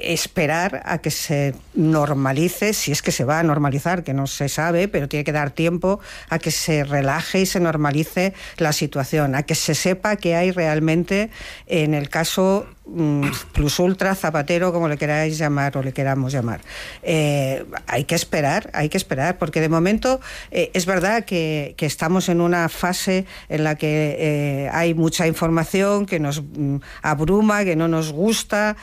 esperar a que se normalice, si es que se va a normalizar, que no se sabe, pero tiene que dar tiempo a que se relaje y se normalice la situación, a que se sepa que hay realmente, en el caso plus ultra, Zapatero, como le queráis llamar o le queramos llamar. Hay que esperar, porque de momento es verdad que estamos en una fase en la que hay mucha información que nos abruma, que no nos gusta,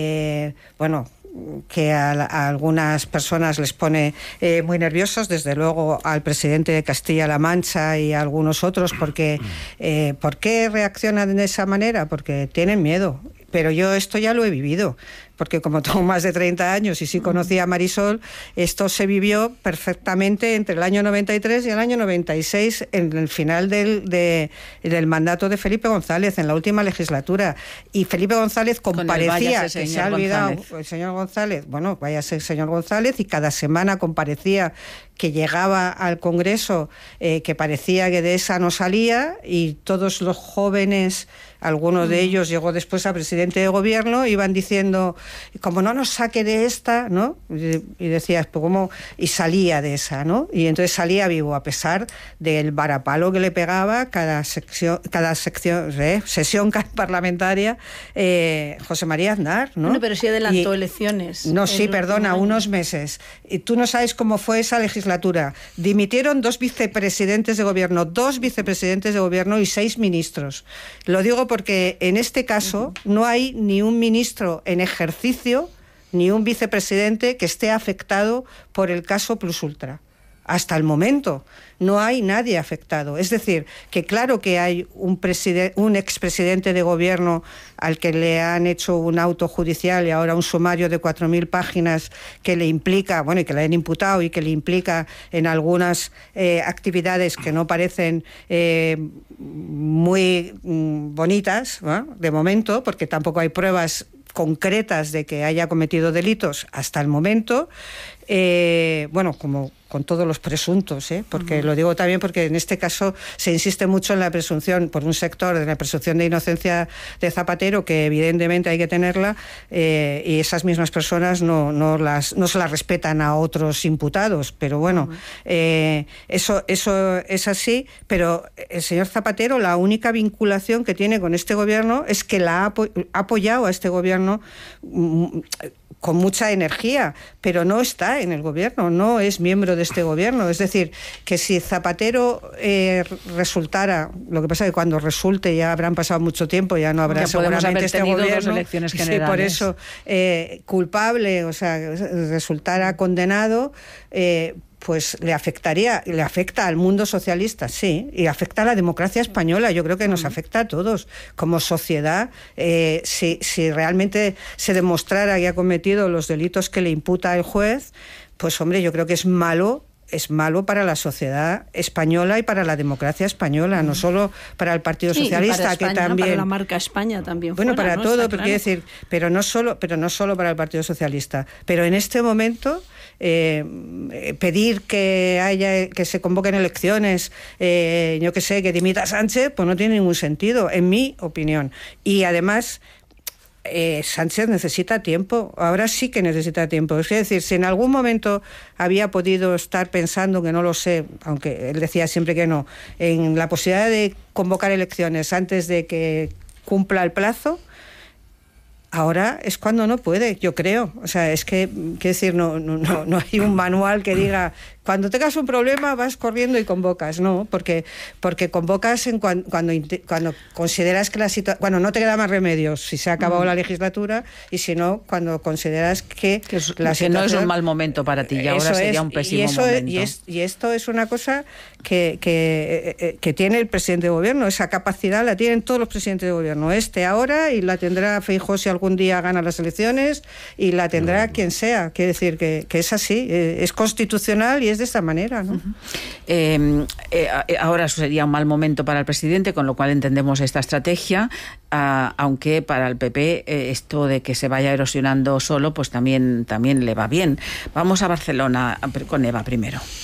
que a algunas personas les pone muy nerviosos, desde luego al presidente de Castilla-La Mancha y a algunos otros, porque ¿por qué reaccionan de esa manera? Porque tienen miedo. Pero yo esto ya lo he vivido, porque como tengo más de 30 años y sí conocí a Marisol, esto se vivió perfectamente entre el año 93 y el año 96, en el final del mandato de Felipe González, en la última legislatura. Y Felipe González comparecía, que se ha olvidado el señor González, bueno, váyase el señor González, y cada semana comparecía, que llegaba al Congreso, que parecía que de esa no salía, y todos los jóvenes, algunos de ellos llegó después a presidente de gobierno, iban diciendo, como no nos saque de esta, ¿no? Y decías, pues cómo, y salía de esa, ¿no? Y entonces salía vivo, a pesar del varapalo que le pegaba cada sesión parlamentaria, José María Aznar, ¿no? Bueno, pero sí adelantó elecciones. No, sí, perdona, unos meses. Y tú no sabes cómo fue esa legislatura. Dimitieron 2 vicepresidentes de gobierno y 6 ministros. Lo digo porque en este caso no hay ni un ministro en ejercicio ni un vicepresidente que esté afectado por el caso Plus Ultra. Hasta el momento no hay nadie afectado. Es decir, que claro que hay un expresidente de gobierno al que le han hecho un auto judicial y ahora un sumario de 4.000 páginas que le implica, bueno, y que le han imputado y que le implica en algunas actividades que no parecen muy bonitas, ¿no? De momento, porque tampoco hay pruebas concretas de que haya cometido delitos hasta el momento, como con todos los presuntos, porque lo digo también porque en este caso se insiste mucho en la presunción, por un sector, de la presunción de inocencia de Zapatero, que evidentemente hay que tenerla, y esas mismas personas no se las respetan a otros imputados, pero bueno, eso es así, pero el señor Zapatero, la única vinculación que tiene con este gobierno es que ha apoyado a este gobierno con mucha energía, pero no está en el gobierno, no es miembro de este gobierno. Es decir, que si Zapatero resultara, lo que pasa es que cuando resulte ya habrán pasado mucho tiempo, ya no habrá seguramente este gobierno, 2 elecciones generales. Sí, por eso, culpable, o sea, resultara condenado, pues le afecta al mundo socialista, sí, y afecta a la democracia española. Yo creo que nos afecta a todos como sociedad. Si realmente se demostrara que ha cometido los delitos que le imputa el juez, pues hombre, yo creo que es malo para la sociedad española y para la democracia española, no solo para el Partido Socialista, para España, que también, para la marca España también. Bueno, fuera, para ¿no? todo, Está pero claro. quiero decir, pero no solo para el Partido Socialista, pero en este momento pedir que se convoquen elecciones, yo que sé, que dimita Sánchez, pues no tiene ningún sentido, en mi opinión. Y además Sánchez necesita tiempo, ahora sí que necesita tiempo. Es decir, si en algún momento había podido estar pensando, que no lo sé, aunque él decía siempre que no, en la posibilidad de convocar elecciones antes de que cumpla el plazo, ahora es cuando no puede, yo creo. O sea, es que, quiero decir, no hay un manual que diga, cuando tengas un problema vas corriendo y convocas, no, porque convocas cuando consideras que la situación, bueno, no te queda más remedio si se ha acabado la legislatura, y si no, cuando consideras que la situación no es un mal momento para ti, y ahora sería un pésimo momento. Y esto es una cosa que tiene el presidente de gobierno, esa capacidad la tienen todos los presidentes de gobierno, ahora, y la tendrá Feijóo si algún día gana las elecciones, y la tendrá quien sea. Quiere decir que es así, es constitucional y es de esta manera, ¿no? Ahora sería un mal momento para el presidente, con lo cual entendemos esta estrategia, aunque para el PP esto de que se vaya erosionando solo, pues también le va bien. Vamos a Barcelona con Eva primero.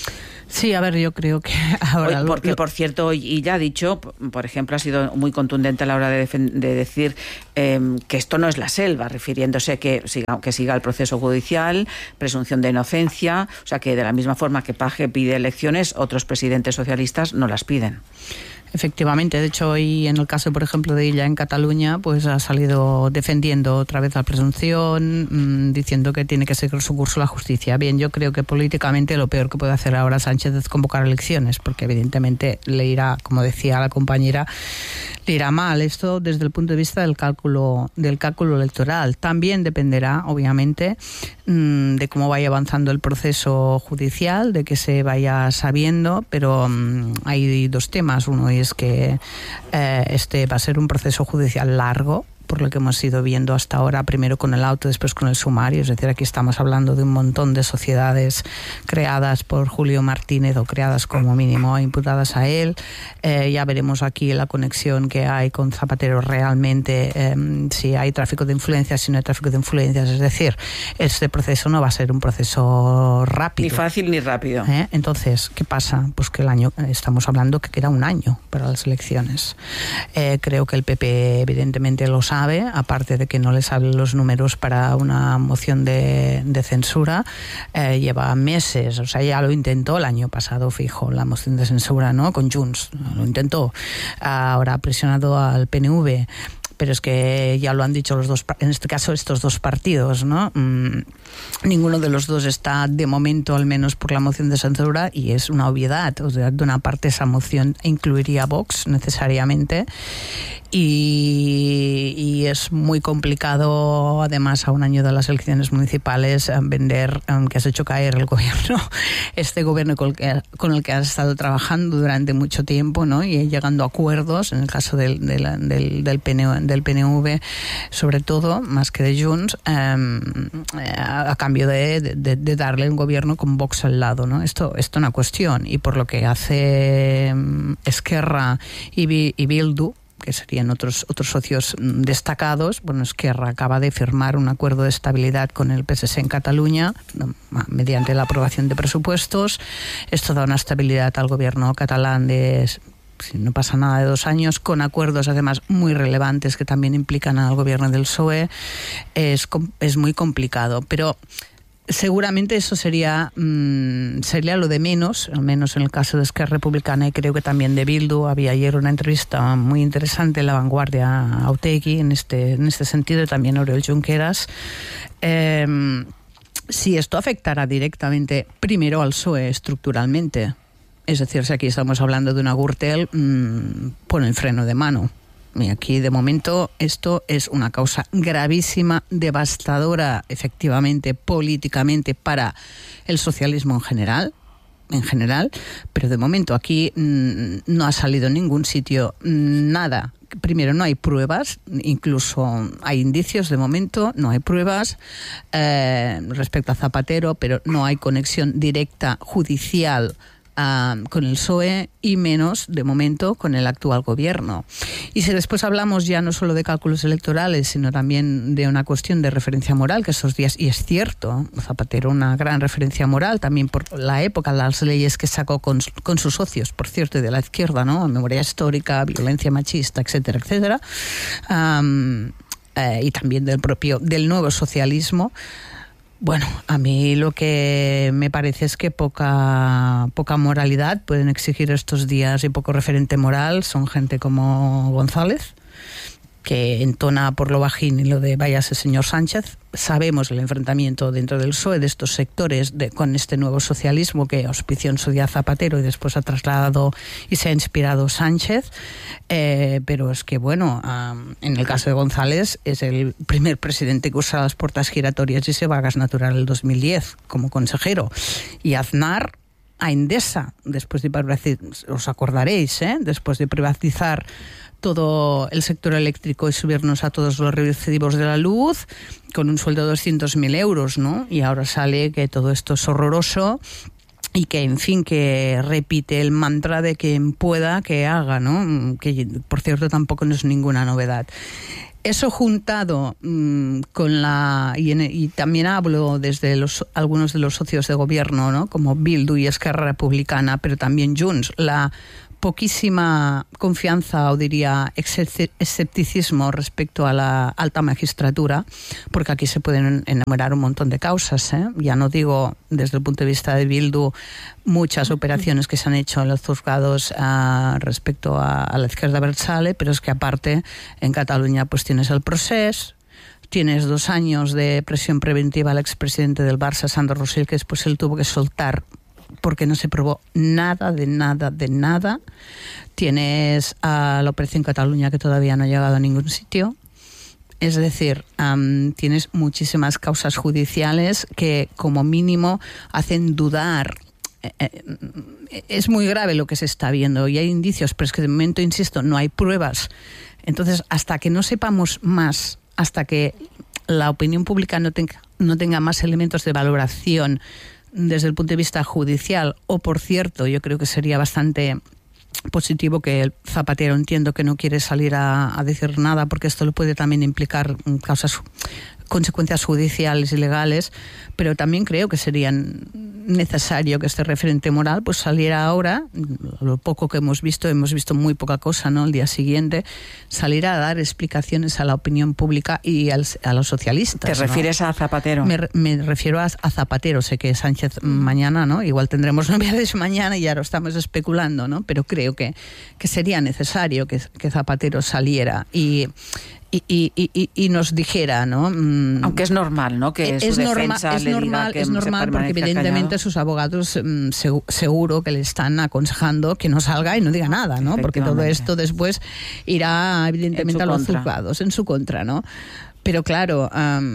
Sí, a ver, yo creo que ahora... Porque, por cierto, y ya ha dicho, por ejemplo, ha sido muy contundente a la hora de decir que esto no es la selva, refiriéndose que siga el proceso judicial, presunción de inocencia, o sea que de la misma forma que Page pide elecciones, otros presidentes socialistas no las piden. Efectivamente, de hecho hoy en el caso, por ejemplo, de ella en Cataluña, pues ha salido defendiendo otra vez la presunción, diciendo que tiene que seguir su curso la justicia. Bien, yo creo que políticamente lo peor que puede hacer ahora Sánchez es convocar elecciones, porque evidentemente le irá, como decía la compañera, le irá mal. Esto desde el punto de vista del cálculo electoral. También dependerá, obviamente, de cómo vaya avanzando el proceso judicial, de que se vaya sabiendo, pero hay dos temas. Uno es que este va a ser un proceso judicial largo, por lo que hemos ido viendo hasta ahora, primero con el auto, después con el sumario. Es decir, aquí estamos hablando de un montón de sociedades creadas por Julio Martínez, o creadas como mínimo, imputadas a él. Ya veremos aquí la conexión que hay con Zapatero realmente, si hay tráfico de influencias, si no hay tráfico de influencias. Es decir, este proceso no va a ser un proceso rápido. Ni fácil ni rápido. Entonces, ¿qué pasa? Pues que el año, estamos hablando que queda un año para las elecciones. Creo que el PP evidentemente lo sabe, aparte de que no le salen los números para una moción de censura. Lleva meses, o sea, ya lo intentó el año pasado, fijo, la moción de censura, ¿no? Con Junts, lo intentó. Ahora ha presionado al PNV, pero es que ya lo han dicho los dos, en este caso estos dos partidos, ¿no? Ninguno de los dos está de momento, al menos por la moción de censura, y es una obviedad. O sea, de una parte esa moción incluiría a Vox necesariamente, y es muy complicado, además a un año de las elecciones municipales, vender que has hecho caer el gobierno, este gobierno con el que has estado trabajando durante mucho tiempo, ¿no? Y llegando a acuerdos, en el caso del PNV, sobre todo, más que de Junts, a cambio de darle un gobierno con Vox al lado, ¿no? Esto es una cuestión, y por lo que hace Esquerra y Bildu, que serían otros socios destacados. Bueno, Esquerra acaba de firmar un acuerdo de estabilidad con el PSC en Cataluña mediante la aprobación de presupuestos. Esto da una estabilidad al gobierno catalán de, si no pasa nada, de 2 años, con acuerdos además muy relevantes que también implican al gobierno del PSOE. Es muy complicado, pero seguramente eso sería lo de menos, al menos en el caso de Esquerra Republicana, y creo que también de Bildu. Había ayer una entrevista muy interesante en La Vanguardia a Otegi en este sentido, y también a Oriol Junqueras. Si esto afectará directamente primero al PSOE estructuralmente, es decir, si aquí estamos hablando de una Gürtel, pone el freno de mano. Y aquí, de momento, esto es una causa gravísima, devastadora, efectivamente, políticamente, para el socialismo en general, pero de momento aquí no ha salido en ningún sitio nada. Primero, no hay pruebas, incluso hay indicios, de momento no hay pruebas respecto a Zapatero, pero no hay conexión directa judicial con el PSOE, y menos de momento con el actual gobierno. Y si después hablamos ya no solo de cálculos electorales, sino también de una cuestión de referencia moral, que estos días, y es cierto, Zapatero una gran referencia moral también por la época, las leyes que sacó con sus socios, por cierto, de la izquierda, ¿no? Memoria histórica, violencia machista, etcétera, etcétera, y también del nuevo socialismo. Bueno, a mí lo que me parece es que poca moralidad pueden exigir estos días, y poco referente moral son gente como González, que entona por lo bajín y lo de váyase señor Sánchez. Sabemos el enfrentamiento dentro del PSOE de estos sectores con este nuevo socialismo que auspició en su día Zapatero y después ha trasladado y se ha inspirado Sánchez. Pero es que, bueno, en el caso de González es el primer presidente que usa las puertas giratorias y se va a Gas Natural en el 2010 como consejero. Y Aznar a Endesa, después de privatizar, os acordaréis, después de privatizar todo el sector eléctrico y subirnos a todos los recibos de la luz con un sueldo de 200.000 euros, ¿no? Y ahora sale que todo esto es horroroso y que, en fin, que repite el mantra de quien pueda que haga, ¿no? Que, por cierto, tampoco no es ninguna novedad. Eso juntado con y también hablo desde algunos de los socios de gobierno, ¿no? Como Bildu y Esquerra Republicana, pero también Junts, la poquísima confianza o diría escepticismo respecto a la alta magistratura, porque aquí se pueden enumerar un montón de causas, ¿eh? Ya no digo desde el punto de vista de Bildu muchas operaciones que se han hecho en los juzgados respecto a la izquierda abertzale, pero es que aparte en Cataluña pues tienes el procés, tienes 2 años de presión preventiva al expresidente del Barça, Sandro Rosell, que después él tuvo que soltar porque no se probó nada. Tienes a la Operación Cataluña, que todavía no ha llegado a ningún sitio. Es decir, tienes muchísimas causas judiciales que como mínimo hacen dudar. Es muy grave lo que se está viendo y hay indicios, pero es que de momento, insisto, no hay pruebas. Entonces, hasta que no sepamos más, hasta que la opinión pública no tenga más elementos de valoración desde el punto de vista judicial, o por cierto, yo creo que sería bastante positivo que el Zapatero, entiendo que no quiere salir a decir nada porque esto le puede también implicar consecuencias judiciales y legales, pero también creo que sería necesario que este referente moral pues saliera ahora, lo poco que hemos visto muy poca cosa, ¿no? El día siguiente, saliera a dar explicaciones a la opinión pública y a los socialistas. ¿Te refieres a Zapatero? Me refiero a Zapatero, sé que Sánchez mañana, ¿no? Igual tendremos novedades mañana y ya lo estamos especulando, ¿no? Pero creo que sería necesario que Zapatero saliera y nos dijera, ¿no? Aunque es normal, ¿no? Que su defensa le diga que es normal porque evidentemente callado. Sus abogados seguro que le están aconsejando que no salga y no diga nada, ¿no? Porque todo esto después irá evidentemente a los juzgados en su contra, ¿no? Pero claro,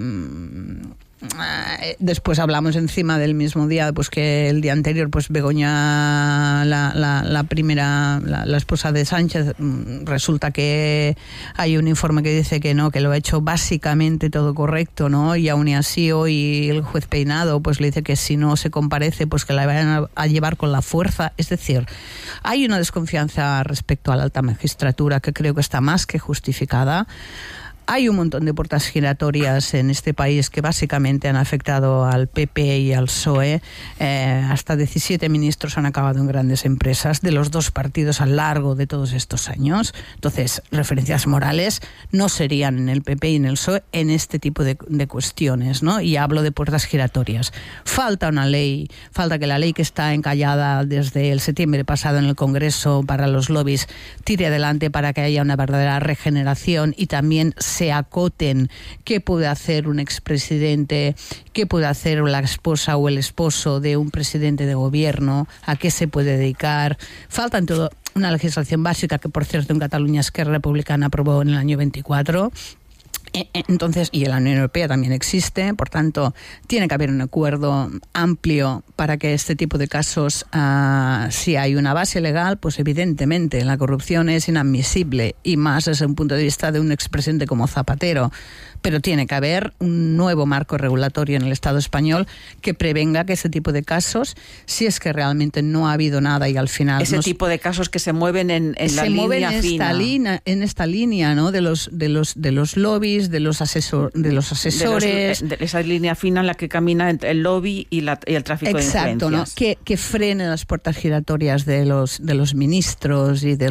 después hablamos encima del mismo día, pues que el día anterior, pues Begoña, la esposa de Sánchez, resulta que hay un informe que dice que no, que lo ha hecho básicamente todo correcto, ¿no? Y aún así hoy el juez Peinado pues le dice que si no se comparece, pues que la vayan a llevar con la fuerza. Es decir, hay una desconfianza respecto a la alta magistratura que creo que está más que justificada. Hay un montón de puertas giratorias en este país que básicamente han afectado al PP y al PSOE. Hasta 17 ministros han acabado en grandes empresas de los dos partidos a lo largo de todos estos años. Entonces, referencias morales no serían en el PP y en el PSOE en este tipo de cuestiones, ¿no? Y hablo de puertas giratorias. Falta una ley, falta que la ley que está encallada desde el septiembre pasado en el Congreso para los lobbies tire adelante para que haya una verdadera regeneración y también se acoten qué puede hacer un expresidente, qué puede hacer la esposa o el esposo de un presidente de gobierno, a qué se puede dedicar. Falta en todo una legislación básica que, por cierto, en Cataluña Esquerra Republicana aprobó en el año 24. Entonces, y en la Unión Europea también existe, por tanto, tiene que haber un acuerdo amplio para que este tipo de casos, si hay una base legal, pues evidentemente la corrupción es inadmisible, y más desde un punto de vista de un expresidente como Zapatero. Pero tiene que haber un nuevo marco regulatorio en el Estado español que prevenga que ese tipo de casos, si es que realmente no ha habido nada y al final... Ese tipo de casos que se mueven en la línea fina. En esta línea, ¿no? De los lobbies, de los asesores... De esa línea fina en la que camina entre el lobby y el tráfico de influencias. Exacto, ¿no? Que frene las puertas giratorias de los ministros y de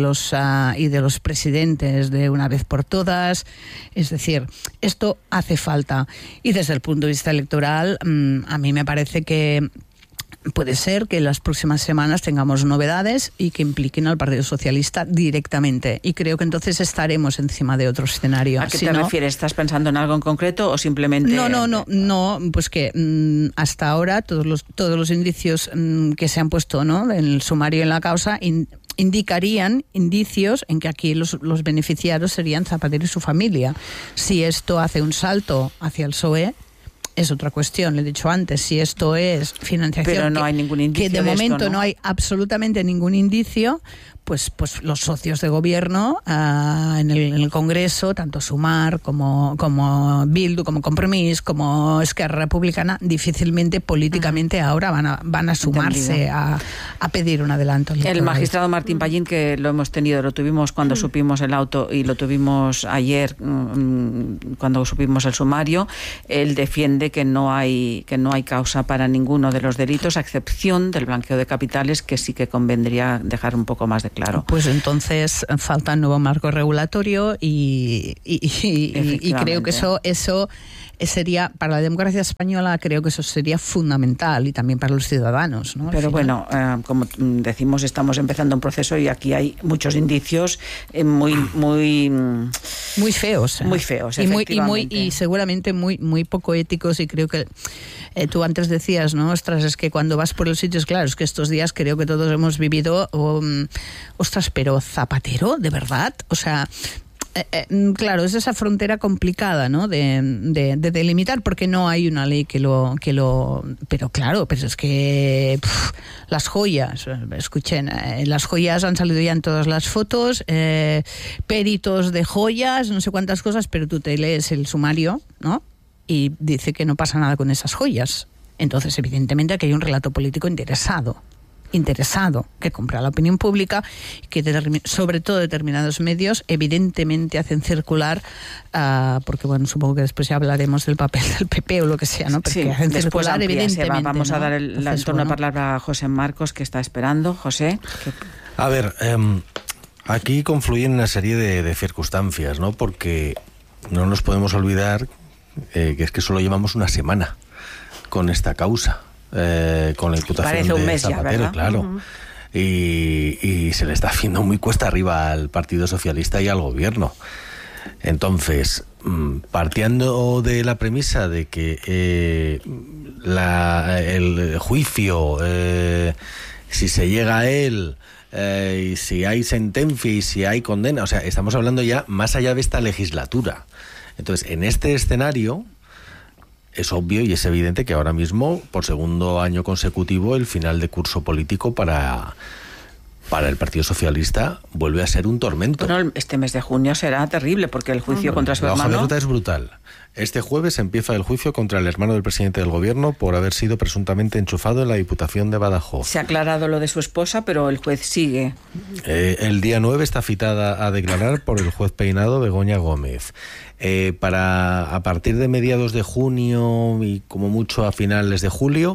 los presidentes de una vez por todas. Es decir, esto hace falta. Y desde el punto de vista electoral, a mí me parece que puede ser que en las próximas semanas tengamos novedades y que impliquen al Partido Socialista directamente. Y creo que entonces estaremos encima de otro escenario. ¿A qué te refieres? ¿Estás pensando en algo en concreto o simplemente...? No, pues que hasta ahora todos los indicios que se han puesto, ¿no?, en el sumario en la causa indicarían indicios en que aquí los beneficiarios serían Zapatero y su familia. Si esto hace un salto hacia el PSOE, es otra cuestión. Le he dicho antes, si esto es financiación, pero no hay ningún indicio que de momento esto, ¿no? no hay absolutamente ningún indicio, pues los socios de gobierno en el Congreso, tanto Sumar como Bildu, como Compromís, como Esquerra Republicana, difícilmente políticamente ahora van a sumarse a pedir un adelanto electoral. El magistrado Martín Pallín, que lo tuvimos cuando supimos el auto y lo tuvimos ayer cuando supimos el sumario, él defiende que no hay causa para ninguno de los delitos, a excepción del blanqueo de capitales, que sí que convendría dejar un poco más de claro. Pues entonces falta un nuevo marco regulatorio y creo que eso sería, para la democracia española, creo que eso sería fundamental, y también para los ciudadanos, ¿no? Pero bueno, como decimos, estamos empezando un proceso y aquí hay muchos indicios muy feos. Muy feos, efectivamente. Y seguramente muy poco éticos, y creo que tú antes decías, ¿no? Ostras, es que cuando vas por los sitios, claro, es que estos días creo que todos hemos vivido, ostras, pero Zapatero, ¿de verdad? O sea, claro, es esa frontera complicada, ¿no? De delimitar, porque no hay una ley que lo pero claro, pero es que las joyas, escuchen, las joyas han salido ya en todas las fotos, peritos de joyas, no sé cuántas cosas, pero tú te lees el sumario, ¿no? Y dice que no pasa nada con esas joyas. Entonces, evidentemente, aquí hay un relato político interesado que compra la opinión pública, que sobre todo determinados medios evidentemente hacen circular, porque bueno, supongo que después ya hablaremos del papel del PP o lo que sea, ¿no? Porque sí, hacen circular evidentemente. Vamos a dar el turno de palabra a José Marcos, que está esperando. José. A ver, aquí confluyen una serie de circunstancias, ¿no? Porque no nos podemos olvidar que es que solo llevamos una semana con esta causa. Con la imputación de Zapatero, ya, claro. Y se le está haciendo muy cuesta arriba al Partido Socialista y al gobierno. Entonces, partiendo de la premisa de que el juicio, si se llega a él, y si hay sentencia y si hay condena, o sea, estamos hablando ya más allá de esta legislatura. Entonces, en este escenario, es obvio y es evidente que ahora mismo, por segundo año consecutivo, el final de curso político para el Partido Socialista vuelve a ser un tormento. Bueno, este mes de junio será terrible, porque el juicio contra su hermano... La hoja de ruta es brutal. Este jueves empieza el juicio contra el hermano del presidente del gobierno por haber sido presuntamente enchufado en la Diputación de Badajoz. Se ha aclarado lo de su esposa, pero el juez sigue. El día 9 está citada a declarar por el juez peinado Begoña Gómez. A partir de mediados de junio y como mucho a finales de julio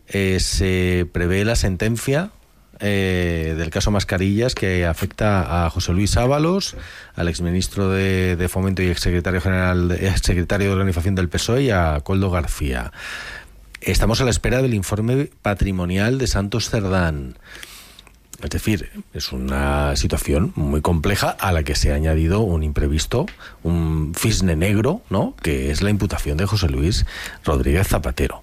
se prevé la sentencia del caso Mascarillas, que afecta a José Luis Ábalos, al exministro de Fomento y exsecretario de Organización del PSOE, y a Koldo García. Estamos a la espera del informe patrimonial de Santos Cerdán. Es decir, es una situación muy compleja a la que se ha añadido un imprevisto, un cisne negro, ¿no?, que es la imputación de José Luis Rodríguez Zapatero.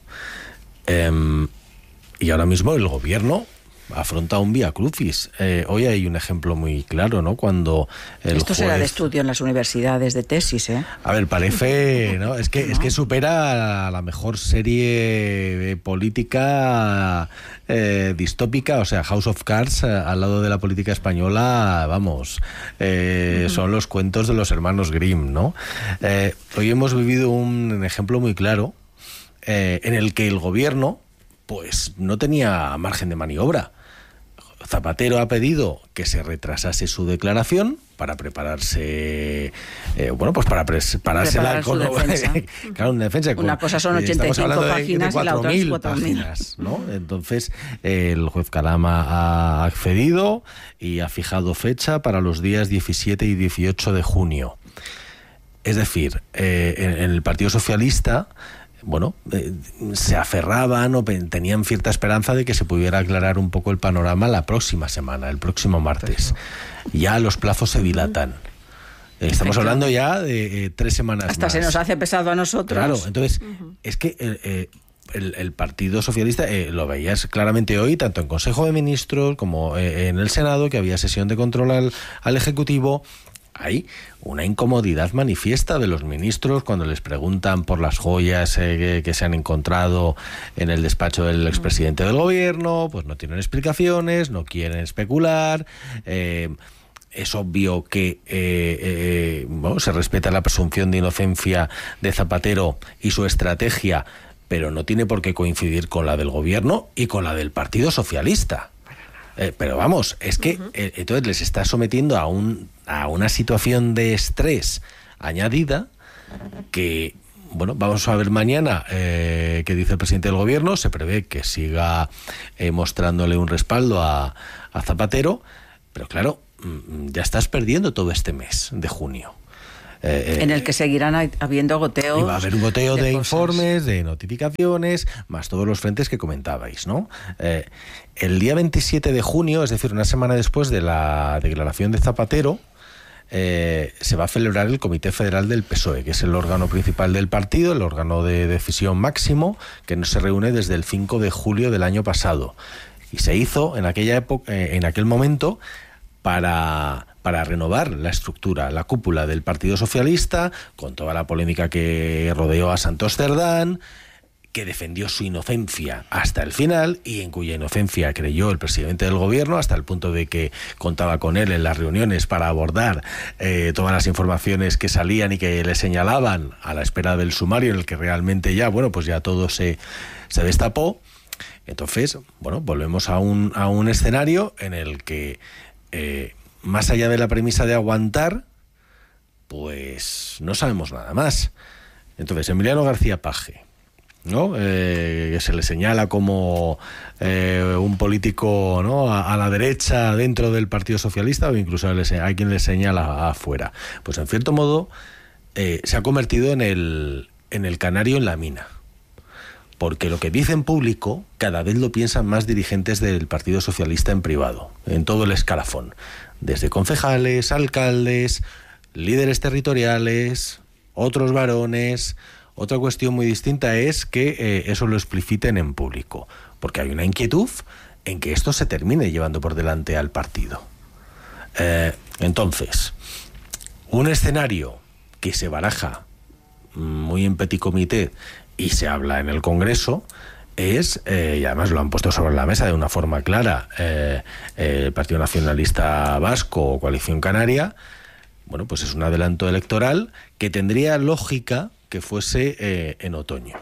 Y ahora mismo el gobierno afronta un vía crucis. Hoy hay un ejemplo muy claro, ¿no? Cuando esto será de estudio en las universidades, de tesis, ¿eh? A ver, parece, ¿no? Es que supera a la mejor serie política distópica, o sea, House of Cards, al lado de la política española, vamos, son los cuentos de los hermanos Grimm, ¿no? Hoy hemos vivido un ejemplo muy claro en el que el gobierno pues no tenía margen de maniobra. Zapatero ha pedido que se retrasase su declaración para prepararse, pues para prepararse su defensa. Claro, una defensa. Una cosa son 85 páginas y la otra es 4.000 páginas, ¿no? Entonces, el juez Calama ha accedido y ha fijado fecha para los días 17 y 18 de junio. Es decir, en el Partido Socialista, se aferraban o tenían cierta esperanza de que se pudiera aclarar un poco el panorama la próxima semana, el próximo martes. Ya los plazos se dilatan. Estamos hablando ya de 3 semanas hasta más. Se nos hace pesado a nosotros. Claro, entonces, es que el Partido Socialista, lo veías claramente hoy, tanto en Consejo de Ministros como en el Senado, que había sesión de control al Ejecutivo. hay una incomodidad manifiesta de los ministros cuando les preguntan por las joyas que se han encontrado en el despacho del expresidente del gobierno, pues no tienen explicaciones, no quieren especular. Es obvio que se respeta la presunción de inocencia de Zapatero y su estrategia, pero no tiene por qué coincidir con la del gobierno y con la del Partido Socialista. Pero vamos, es que entonces les está sometiendo a una situación de estrés añadida que, bueno, vamos a ver mañana qué dice el presidente del gobierno. Se prevé que siga mostrándole un respaldo a Zapatero, pero claro, ya estás perdiendo todo este mes de junio. En el que seguirán habiendo goteos. Y va a haber un goteo de cosas. informes, de notificaciones, más todos los frentes que comentabais, ¿no? El día 27 de junio, es decir, una semana después de la declaración de Zapatero, se va a celebrar el Comité Federal del PSOE, que es el órgano principal del partido, el órgano de decisión máximo, que no se reúne desde el 5 de julio del año pasado. Y se hizo en aquella época, en aquel momento, para renovar la estructura, la cúpula del Partido Socialista, con toda la polémica que rodeó a Santos Cerdán, que defendió su inocencia hasta el final y en cuya inocencia creyó el presidente del gobierno, hasta el punto de que contaba con él en las reuniones para abordar todas las informaciones que salían y que le señalaban a la espera del sumario, en el que realmente ya todo se destapó. Entonces, volvemos a un escenario en el que más allá de la premisa de aguantar, pues no sabemos nada más. Entonces, Emiliano García Paje, ¿no? Que se le señala como un político, ¿no?, a la derecha dentro del Partido Socialista, o incluso hay quien le señala afuera. Pues en cierto modo se ha convertido en el canario en la mina. Porque lo que dice en público cada vez lo piensan más dirigentes del Partido Socialista en privado, en todo el escalafón. Desde concejales, alcaldes, líderes territoriales, otros varones. Otra cuestión muy distinta es que eso lo expliciten en público, porque hay una inquietud en que esto se termine llevando por delante al partido. Entonces, un escenario que se baraja muy en petit comité y se habla en el Congreso es, y además lo han puesto sobre la mesa de una forma clara, el Partido Nacionalista Vasco o Coalición Canaria, pues es un adelanto electoral que tendría lógica que fuese en otoño.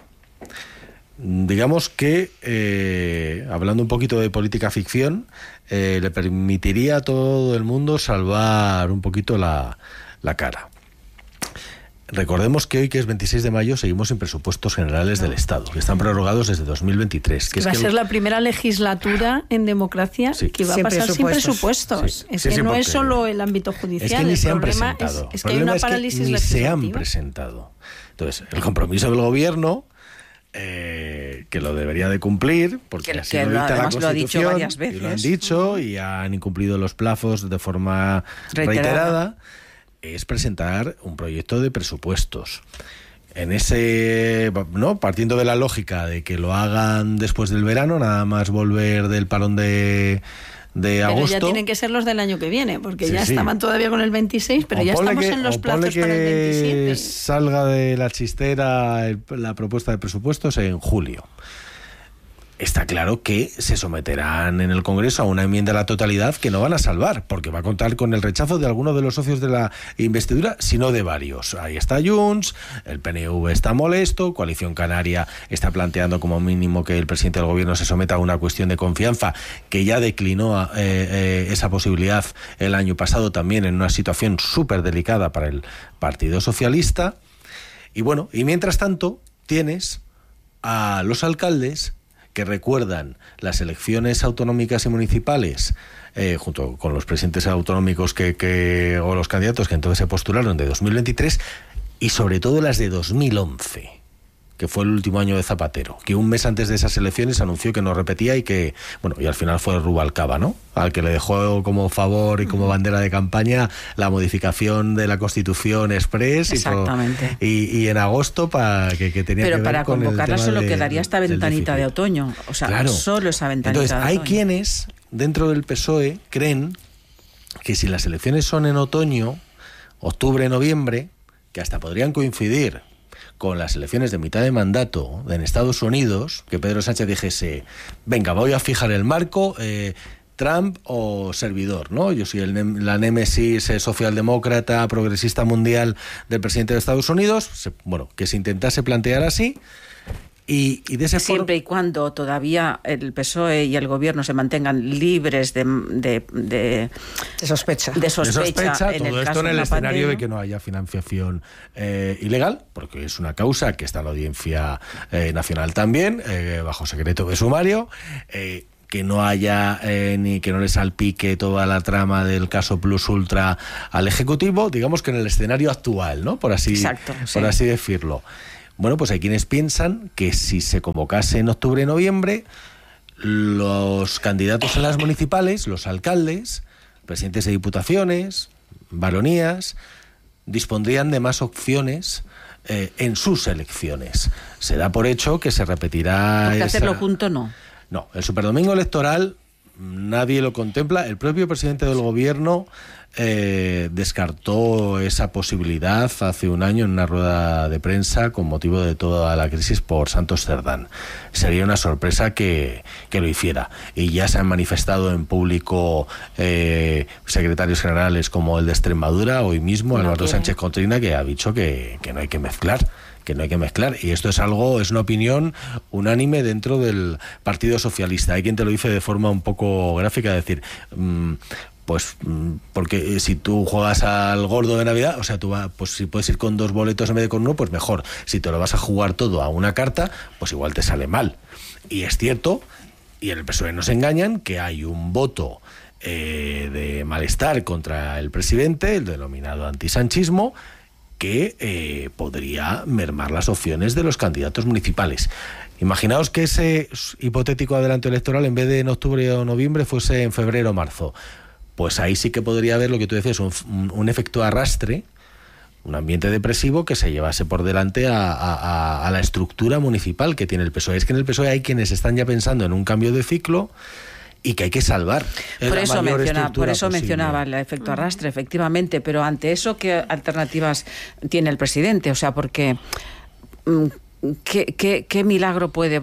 Digamos que, hablando un poquito de política ficción, le permitiría a todo el mundo salvar un poquito la cara. Recordemos que hoy, que es 26 de mayo, seguimos sin presupuestos generales del Estado, que están prorrogados desde 2023. Va a ser la primera legislatura en democracia que va a pasar sin presupuestos. Es que no es solo el ámbito judicial, es que ni se han presentado. Es que hay una parálisis legislativa. Ni se han presentado. Entonces, el compromiso del gobierno, que lo debería de cumplir, porque así lo dicta la Constitución, lo ha dicho varias veces. Y lo han dicho y han incumplido los plazos de forma reiterada, es presentar un proyecto de presupuestos. En ese, partiendo de la lógica de que lo hagan después del verano, nada más volver del parón de agosto. Pero ya tienen que ser los del año que viene, porque estaban todavía con el 26, pero ya estamos en los plazos para el 27. Salga de la chistera la propuesta de presupuestos en julio. Está claro que se someterán en el Congreso a una enmienda a la totalidad que no van a salvar, porque va a contar con el rechazo de algunos de los socios de la investidura, sino de varios. Ahí está Junts, el PNV está molesto, Coalición Canaria está planteando como mínimo que el presidente del gobierno se someta a una cuestión de confianza, que ya declinó esa posibilidad el año pasado también en una situación súper delicada para el Partido Socialista. Y mientras tanto tienes a los alcaldes que recuerdan las elecciones autonómicas y municipales, junto con los presidentes autonómicos o los candidatos que entonces se postularon, de 2023, y sobre todo las de 2011, que fue el último año de Zapatero, que un mes antes de esas elecciones anunció que no repetía y que, y al final fue Rubalcaba, ¿no?, al que le dejó como favor y como bandera de campaña la modificación de la Constitución express. Exactamente. Y en agosto que tenía que ver para con convocarla el tema solo quedaría esta ventanita de otoño. O sea, claro, solo esa ventanita. Entonces, de hay otoño. quienes dentro del PSOE creen que si las elecciones son en otoño, octubre-noviembre, que hasta podrían coincidir con las elecciones de mitad de mandato en Estados Unidos, que Pedro Sánchez dijese, venga, voy a fijar el marco, Trump o servidor, ¿no? Yo soy la némesis socialdemócrata, progresista mundial del presidente de Estados Unidos, que se intentase plantear así. Y de ese siempre y cuando todavía el PSOE y el gobierno se mantengan libres de sospecha. De sospecha, en todo esto en el escenario de que no haya financiación ilegal, porque es una causa que está en la Audiencia Nacional también, bajo secreto de sumario, que no haya ni que no le salpique toda la trama del caso Plus Ultra al Ejecutivo, digamos que en el escenario actual, ¿no? Por así decirlo. Bueno, pues hay quienes piensan que si se convocase en octubre-noviembre, los candidatos a las municipales, los alcaldes, presidentes de diputaciones, baronías, dispondrían de más opciones en sus elecciones. Se da por hecho que se repetirá... Porque hacerlo junto no. No, el superdomingo electoral nadie lo contempla. El propio presidente del gobierno descartó esa posibilidad hace un año en una rueda de prensa con motivo de toda la crisis por Santos Cerdán. Sería una sorpresa que lo hiciera. Y ya se han manifestado en público secretarios generales como el de Extremadura, hoy mismo Álvaro Sánchez Cotrina, que ha dicho que no hay que mezclar. Y esto es una opinión unánime dentro del Partido Socialista. Hay quien te lo dice de forma un poco gráfica, decir, porque si tú juegas al gordo de Navidad, o sea, pues si puedes ir con 2 boletos en vez de con 1, pues mejor. Si te lo vas a jugar todo a una carta, pues igual te sale mal. Y es cierto, y en el PSOE nos engañan, que hay un voto de malestar contra el presidente, el denominado antisanchismo, que podría mermar las opciones de los candidatos municipales. Imaginaos que ese hipotético adelanto electoral, en vez de en octubre o noviembre, fuese en febrero o marzo. Pues ahí sí que podría haber lo que tú decías, un efecto arrastre, un ambiente depresivo que se llevase por delante a la estructura municipal que tiene el PSOE. Es que en el PSOE hay quienes están ya pensando en un cambio de ciclo y que hay que salvar. Por eso mencionaba el efecto arrastre, efectivamente, pero ante eso, ¿qué alternativas tiene el presidente? O sea, porque ¿qué milagro puede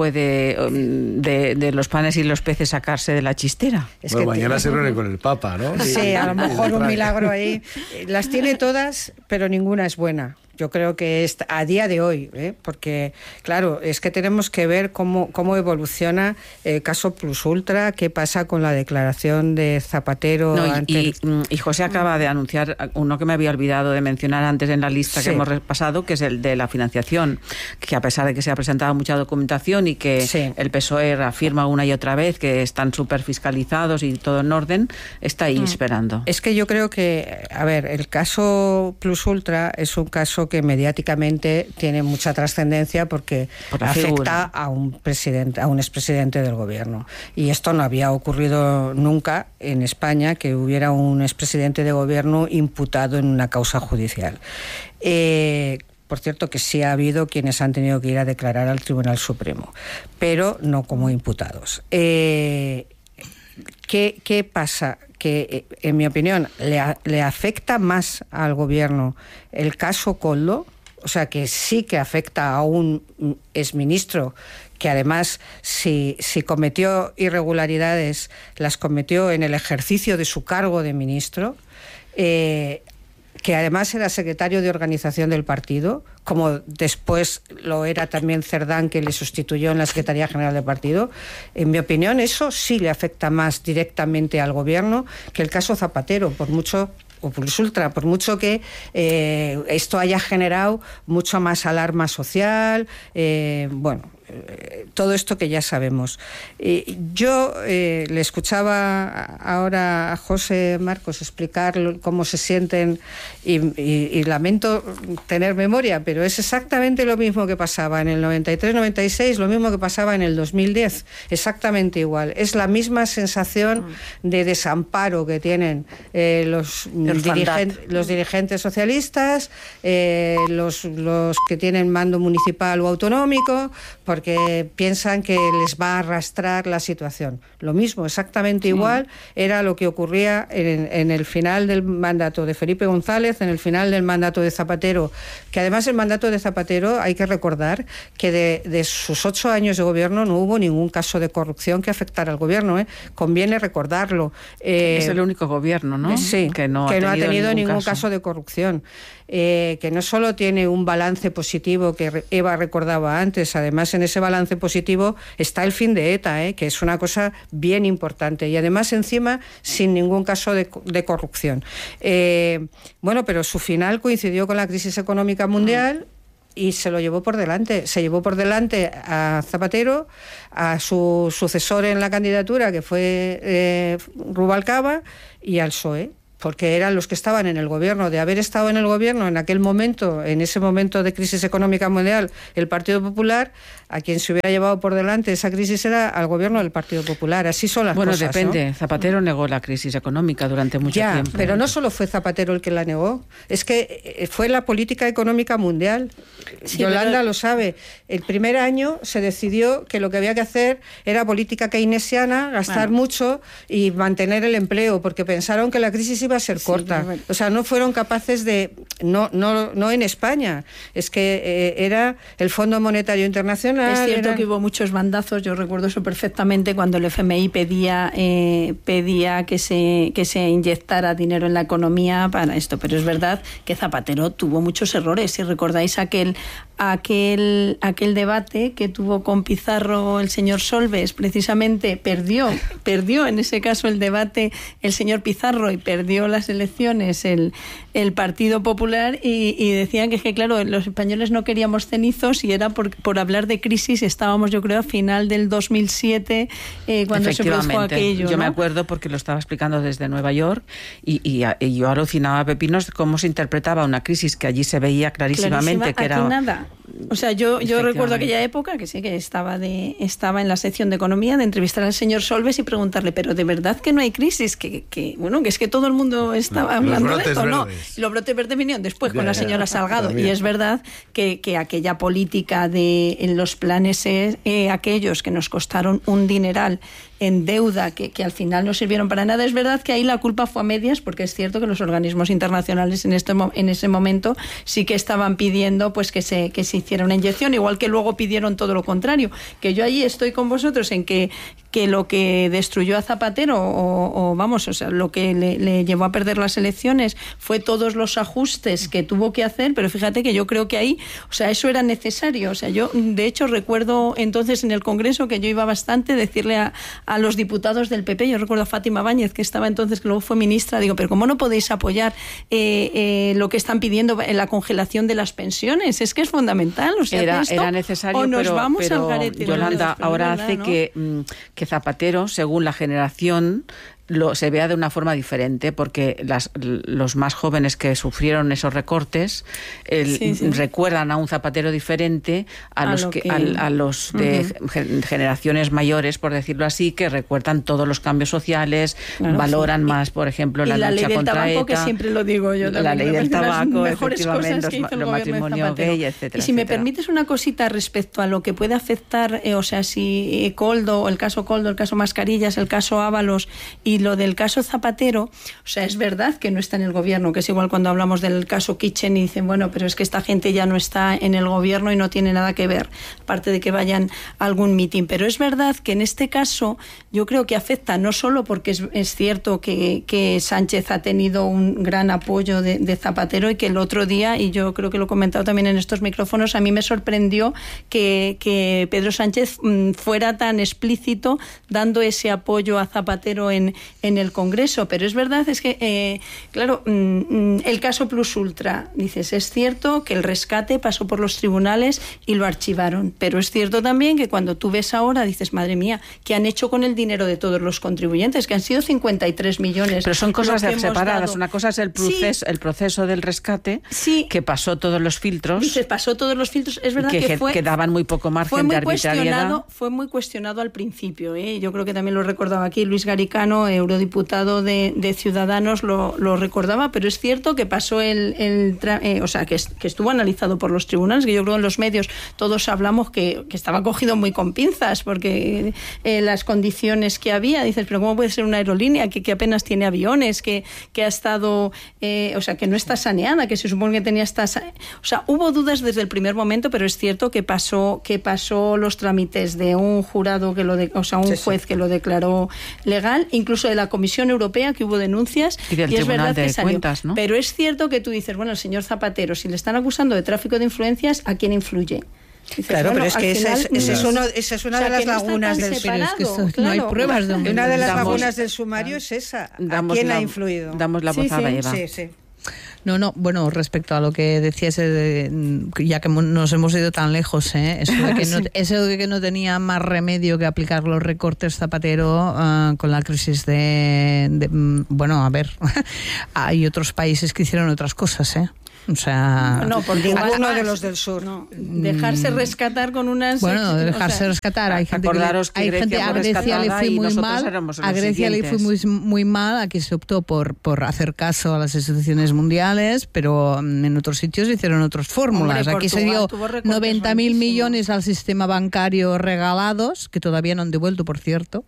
de los panes y los peces sacarse de la chistera? Mañana se reúne con el Papa, ¿no? Sí, a lo mejor un milagro ahí. Las tiene todas, pero ninguna es buena. Yo creo que es a día de hoy, porque, claro, es que tenemos que ver cómo evoluciona el caso Plus Ultra, qué pasa con la declaración de Zapatero. Y José acaba de anunciar uno que me había olvidado de mencionar antes en la lista que hemos repasado, que es el de la financiación, que a pesar de que se ha presentado mucha documentación y que el PSOE afirma una y otra vez que están súper fiscalizados y todo en orden, está ahí esperando. Es que yo creo que, el caso Plus Ultra es un caso que mediáticamente tiene mucha trascendencia porque afecta a un expresidente del gobierno. Y esto no había ocurrido nunca en España, que hubiera un expresidente de gobierno imputado en una causa judicial. Por cierto, que sí ha habido quienes han tenido que ir a declarar al Tribunal Supremo, pero no como imputados. ¿Qué pasa? Que, en mi opinión, le afecta más al gobierno el caso Koldo, o sea, que sí que afecta a un exministro que además, si cometió irregularidades, las cometió en el ejercicio de su cargo de ministro, que además era secretario de organización del partido, como después lo era también Cerdán, que le sustituyó en la Secretaría General del partido. En mi opinión, eso sí le afecta más directamente al gobierno que el caso Zapatero, por mucho que esto haya generado mucho más alarma social, todo esto que ya sabemos. Yo le escuchaba ahora a José Marcos explicar cómo se sienten y lamento tener memoria, pero es exactamente lo mismo que pasaba en el 93-96, lo mismo que pasaba en el 2010, exactamente igual. Es la misma sensación de desamparo que tienen los dirigentes socialistas, los que tienen mando municipal o autonómico, porque porque piensan que les va a arrastrar la situación. Lo mismo, exactamente igual, era lo que ocurría en el final del mandato de Felipe González, en el final del mandato de Zapatero, que además el mandato de Zapatero, hay que recordar que de sus 8 años de gobierno no hubo ningún caso de corrupción que afectara al gobierno, conviene recordarlo. Es el único gobierno, ¿no? Sí, que no ha tenido ningún caso de corrupción. Que no solo tiene un balance positivo que Eva recordaba antes, además en ese balance positivo está el fin de ETA, que es una cosa bien importante, y además encima sin ningún caso de corrupción. Bueno, pero su final coincidió con la crisis económica mundial y se lo llevó por delante. Se llevó por delante a Zapatero, a su sucesor en la candidatura, que fue Rubalcaba, y al PSOE, porque eran los que estaban en el gobierno. De haber estado en el gobierno en aquel momento, en ese momento de crisis económica mundial, el Partido Popular, a quien se hubiera llevado por delante esa crisis era al gobierno del Partido Popular. Así son las cosas. Bueno, depende. ¿No? Zapatero negó la crisis económica durante mucho tiempo. Pero no solo fue Zapatero el que la negó, es que fue la política económica mundial. Sí, Yolanda lo sabe. El primer año se decidió que lo que había que hacer era política keynesiana, gastar mucho y mantener el empleo, porque pensaron que la crisis iba a ser corta. O sea, no fueron capaces de... No en España. Es que era el Fondo Monetario Internacional. Es cierto que hubo muchos bandazos, yo recuerdo eso perfectamente, cuando el FMI pedía que se inyectara dinero en la economía para esto, pero es verdad que Zapatero tuvo muchos errores. Si recordáis aquel debate que tuvo con Pizarro el señor Solbes, precisamente perdió en ese caso el debate el señor Pizarro y perdió las elecciones el Partido Popular y decían que claro, los españoles no queríamos cenizos y era por hablar de crisis. Estábamos, yo creo, a final del 2007 cuando se produjo aquello, ¿no? Yo me acuerdo porque lo estaba explicando desde Nueva York y yo alucinaba a pepinos cómo se interpretaba una crisis que allí se veía clarísimamente que era... nada. O sea, yo recuerdo aquella época que sí que estaba en la sección de economía de entrevistar al señor Solbes y preguntarle, pero de verdad que no hay crisis, que es que todo el mundo estaba hablando de esto, ¿no? Y los brotes verdes vinieron después con la señora Salgado. Y es verdad que aquella política en los planes aquellos que nos costaron un dineral en deuda que al final no sirvieron para nada, es verdad que ahí la culpa fue a medias, porque es cierto que los organismos internacionales en ese momento sí que estaban pidiendo pues que se hiciera una inyección, igual que luego pidieron todo lo contrario, que yo ahí estoy con vosotros en que lo que destruyó a Zapatero lo que le llevó a perder las elecciones fue todos los ajustes que tuvo que hacer, pero fíjate que yo creo que ahí, eso era necesario. Yo de hecho recuerdo entonces en el Congreso que yo iba bastante decirle a los diputados del PP, yo recuerdo a Fátima Báñez, que estaba entonces, que luego fue ministra, digo, pero ¿cómo no podéis apoyar lo que están pidiendo en la congelación de las pensiones? Es que es fundamental. Era necesario, o nos vamos al garete. Yolanda, ahora hace, ¿no?, que Zapatero, según la generación, se vea de una forma diferente, porque los más jóvenes que sufrieron esos recortes recuerdan a un Zapatero diferente a los de generaciones mayores, por decirlo así, que recuerdan todos los cambios sociales, valoran más, por ejemplo, la lucha contra ETA, que siempre lo digo yo, la ley del tabaco, efectivamente, los matrimonios gay, etcétera. Y si me permites una cosita respecto a lo que puede afectar, si Coldo, el caso Coldo, el caso Mascarillas, el caso Ábalos y lo del caso Zapatero, es verdad que no está en el gobierno, que es igual cuando hablamos del caso Kitchen y dicen, bueno, pero es que esta gente ya no está en el gobierno y no tiene nada que ver, aparte de que vayan a algún mitin. Pero es verdad que en este caso yo creo que afecta no solo porque es cierto que Sánchez ha tenido un gran apoyo de Zapatero y que el otro día, y yo creo que lo he comentado también en estos micrófonos, a mí me sorprendió que Pedro Sánchez fuera tan explícito dando ese apoyo a Zapatero en el Congreso, pero es verdad, es que, claro, el caso Plus Ultra, dices, es cierto que el rescate pasó por los tribunales y lo archivaron, pero es cierto también que cuando tú ves ahora, dices, madre mía, ¿qué han hecho con el dinero de todos los contribuyentes? Que han sido 53 millones. Pero son cosas separadas. Una cosa es el proceso del rescate, que pasó todos los filtros. Dices, pasó todos los filtros, es verdad que daban muy poco margen de arbitrariedad. Fue muy cuestionado al principio, Yo creo que también lo recordaba aquí Luis Garicano, eurodiputado de Ciudadanos lo recordaba, pero es cierto que pasó que estuvo analizado por los tribunales, que yo creo en los medios todos hablamos que estaba cogido muy con pinzas, porque las condiciones que había, dices, pero ¿cómo puede ser una aerolínea que apenas tiene aviones, que ha estado, que no está saneada, que se supone que tenía hubo dudas desde el primer momento, pero es cierto que pasó los trámites de un jurado un juez que lo declaró legal, incluso de la Comisión Europea, que hubo denuncias, y es verdad que salió. Cuentas, ¿no? Pero es cierto que tú dices, bueno, el señor Zapatero, si le están acusando de tráfico de influencias, ¿a quién influye? Dices, claro, pero es que esa es una de las lagunas del sumario. No hay pruebas de una de las lagunas del sumario es esa. ¿A quién ha influido? Damos la voz a Eva. Sí. No, bueno, respecto a lo que decías, ya que nos hemos ido tan lejos, eso de que no tenía más remedio que aplicar los recortes Zapatero con la crisis bueno, a ver, hay otros países que hicieron otras cosas, O sea, no, porque uno de los del sur. No, dejarse rescatar con unas... Bueno, dejarse rescatar. Hay gente a Grecia le fue muy mal. A Grecia le fue muy mal. Aquí se optó por hacer caso a las instituciones mundiales, pero en otros sitios hicieron otras fórmulas. Hombre, aquí se dio 90.000 millones al sistema bancario regalados, que todavía no han devuelto, por cierto,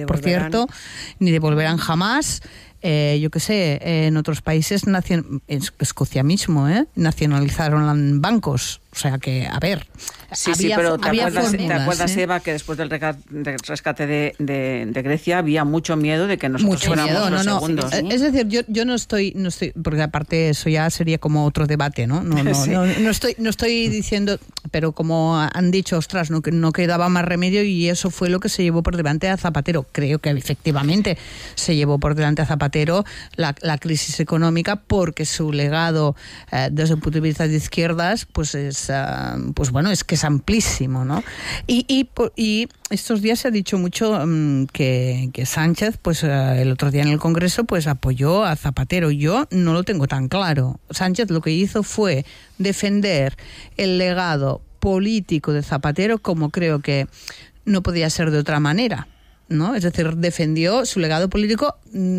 ni devolverán jamás. Yo qué sé, en otros países, en Escocia mismo, nacionalizaron bancos. O sea que, a ver, pero ¿te acuerdas, Eva, que después del rescate de Grecia había mucho miedo de que nosotros fuéramos los segundos? Es decir, yo no estoy, porque aparte eso ya sería como otro debate, ¿no? No estoy diciendo, pero como han dicho, ostras, no quedaba más remedio, y eso fue lo que se llevó por delante a Zapatero. Creo que efectivamente se llevó por delante a Zapatero la crisis económica, porque su legado desde el punto de vista de izquierdas pues es que es amplísimo, ¿no? Y estos días se ha dicho mucho que Sánchez, pues el otro día en el Congreso, pues apoyó a Zapatero. Yo no lo tengo tan claro. Sánchez lo que hizo fue defender el legado político de Zapatero, como creo que no podía ser de otra manera, ¿no? Es decir, defendió su legado político,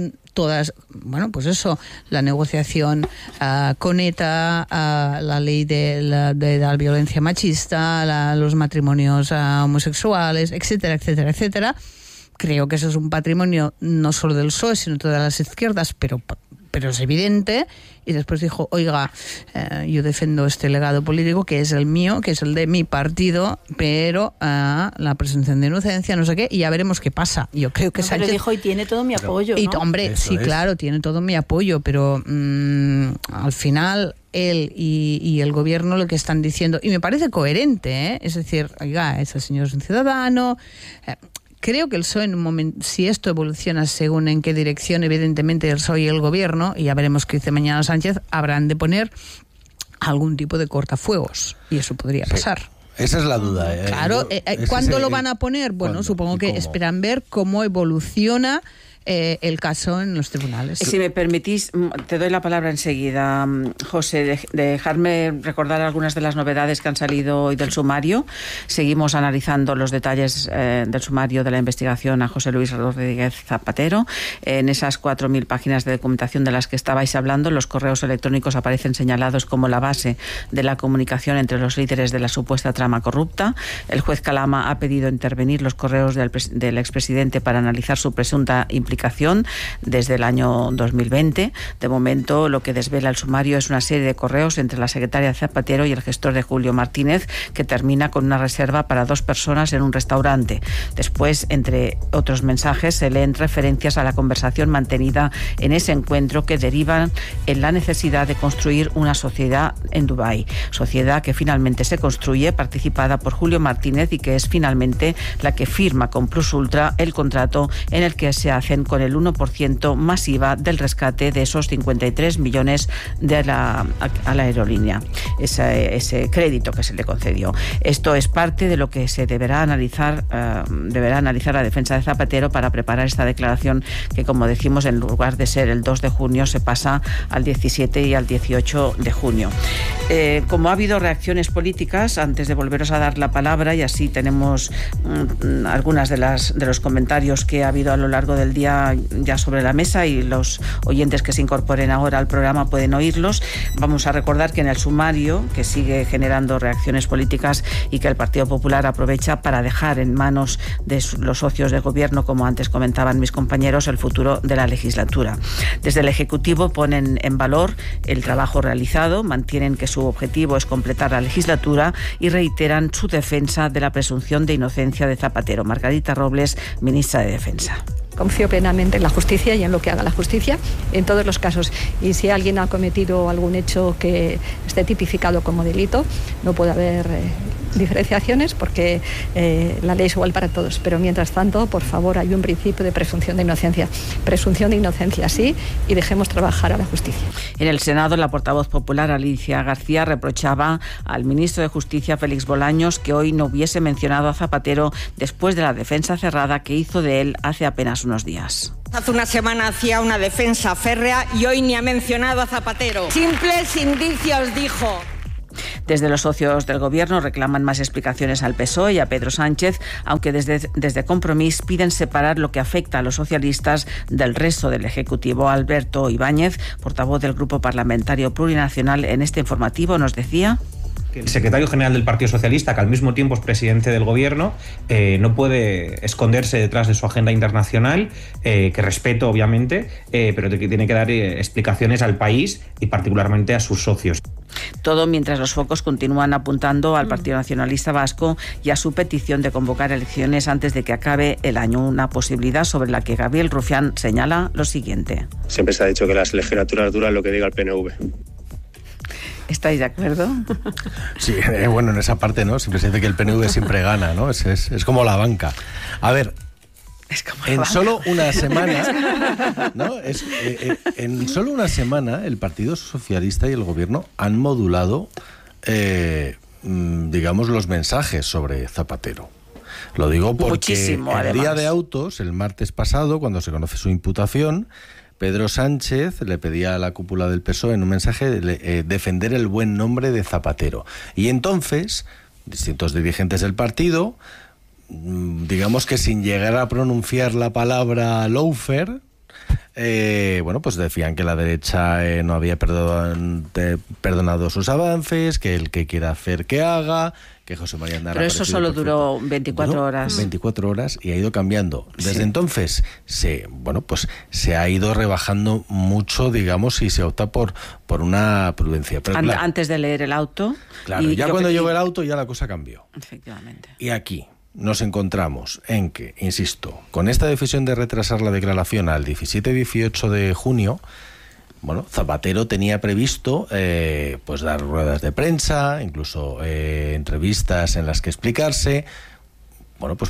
la negociación con ETA, la ley de la violencia machista, los matrimonios homosexuales, etcétera, etcétera, etcétera. Creo que eso es un patrimonio no solo del PSOE, sino de todas las izquierdas, pero es evidente. Y después dijo, oiga, yo defiendo este legado político que es el mío, que es el de mi partido, pero la presunción de inocencia, no sé qué, y ya veremos qué pasa. Yo creo que Sánchez... Pero dijo, y tiene todo mi apoyo, ¿no? Hombre, eso sí, es. Claro, tiene todo mi apoyo, pero al final él y el gobierno lo que están diciendo, y me parece coherente, es decir, oiga, ese señor es un ciudadano... Creo que el PSOE, en un momento, si esto evoluciona según en qué dirección, evidentemente el PSOE y el gobierno, y ya veremos qué dice mañana Sánchez, habrán de poner algún tipo de cortafuegos, y eso podría pasar. Esa es la duda. Claro, ¿cuándo lo van a poner? Bueno, supongo que esperan ver cómo evoluciona el caso en los tribunales. Si me permitís, te doy la palabra enseguida, José, dejarme recordar algunas de las novedades que han salido hoy del sumario. Seguimos analizando los detalles del sumario de la investigación a José Luis Rodríguez Zapatero. En esas 4.000 páginas de documentación de las que estabais hablando, los correos electrónicos aparecen señalados como la base de la comunicación entre los líderes de la supuesta trama corrupta. El juez Calama ha pedido intervenir los correos del expresidente para analizar su presunta implicación desde el año 2020. De momento, lo que desvela el sumario es una serie de correos entre la secretaria Zapatero y el gestor de Julio Martínez, que termina con una reserva para 2 personas en un restaurante. Después, entre otros mensajes, se leen referencias a la conversación mantenida en ese encuentro, que derivan en la necesidad de construir una sociedad en Dubái. Sociedad que finalmente se construye, participada por Julio Martínez, y que es finalmente la que firma con Plus Ultra el contrato en el que se hacen con el 1% masiva del rescate de esos 53 millones a la aerolínea, ese crédito que se le concedió. Esto es parte de lo que se deberá analizar la defensa de Zapatero para preparar esta declaración, que, como decimos, en lugar de ser el 2 de junio, se pasa al 17 y al 18 de junio. Como ha habido reacciones políticas, antes de volveros a dar la palabra, y así tenemos algunas de los comentarios que ha habido a lo largo del día está ya sobre la mesa y los oyentes que se incorporen ahora al programa pueden oírlos. Vamos a recordar que en el sumario, que sigue generando reacciones políticas y que el Partido Popular aprovecha para dejar en manos de los socios de gobierno, como antes comentaban mis compañeros, el futuro de la legislatura. Desde el Ejecutivo ponen en valor el trabajo realizado, mantienen que su objetivo es completar la legislatura y reiteran su defensa de la presunción de inocencia de Zapatero. Margarita Robles, ministra de Defensa. Confío plenamente en la justicia y en lo que haga la justicia en todos los casos. Y si alguien ha cometido algún hecho que esté tipificado como delito, no puede haber diferenciaciones porque la ley es igual para todos. Pero mientras tanto, por favor, hay un principio de presunción de inocencia. Presunción de inocencia, sí, y dejemos trabajar a la justicia. En el Senado, la portavoz popular Alicia García reprochaba al ministro de Justicia, Félix Bolaños, que hoy no hubiese mencionado a Zapatero después de la defensa cerrada que hizo de él hace apenas unos días. Hace una semana hacía una defensa férrea y hoy ni ha mencionado a Zapatero. Simples indicios, dijo. Desde los socios del Gobierno reclaman más explicaciones al PSOE y a Pedro Sánchez, aunque desde Compromís piden separar lo que afecta a los socialistas del resto del Ejecutivo. Alberto Ibáñez, portavoz del Grupo Parlamentario Plurinacional, en este informativo nos decía... El secretario general del Partido Socialista, que al mismo tiempo es presidente del Gobierno, no puede esconderse detrás de su agenda internacional, que respeto obviamente, pero que tiene que dar explicaciones al país y particularmente a sus socios. Todo mientras los focos continúan apuntando al Partido Nacionalista Vasco y a su petición de convocar elecciones antes de que acabe el año, una posibilidad sobre la que Gabriel Rufián señala lo siguiente. Siempre se ha dicho que las legislaturas duran lo que diga el PNV. ¿Estáis de acuerdo? Sí, bueno, en esa parte, ¿no? Siempre se dice que el PNV siempre gana, ¿no? Es como la banca. A ver, en solo una semana, ¿no? En solo una semana el Partido Socialista y el Gobierno han modulado, digamos, los mensajes sobre Zapatero. Lo digo porque muchísimo, el día de autos, el martes pasado, cuando se conoce su imputación, Pedro Sánchez le pedía a la cúpula del PSOE en un mensaje defender el buen nombre de Zapatero. Y entonces, distintos dirigentes del partido, digamos que sin llegar a pronunciar la palabra lawfare, bueno, pues decían que la derecha no había perdonado sus avances, que el que quiera hacer que haga, que José María Aznar... Pero eso solo duró 24 horas. 24 horas y ha ido cambiando. Desde entonces se ha ido rebajando mucho, digamos, y se opta por una prudencia. Pero claro, antes de leer el auto... Claro, ya cuando llegó el auto ya la cosa cambió. Efectivamente. Y aquí nos encontramos en que, insisto, con esta decisión de retrasar la declaración al 17-18 de junio, bueno, Zapatero tenía previsto pues dar ruedas de prensa, incluso entrevistas en las que explicarse. Bueno, pues